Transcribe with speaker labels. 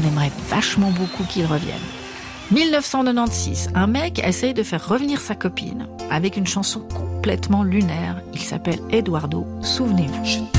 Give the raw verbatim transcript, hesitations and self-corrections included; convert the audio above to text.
Speaker 1: on aimerait vachement beaucoup qu'il revienne. dix-neuf cent quatre-vingt-seize, un mec essaye de faire revenir sa copine avec une chanson complètement lunaire. Il s'appelle Eduardo, souvenez-vous.